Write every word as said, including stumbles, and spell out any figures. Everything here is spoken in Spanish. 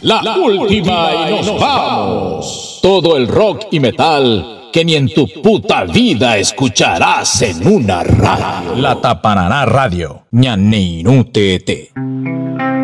la, la última y nos vamos. Todo el rock y metal que ni en tu puta vida escucharás en una radio. La Tapanará Radio, ñaneinutete.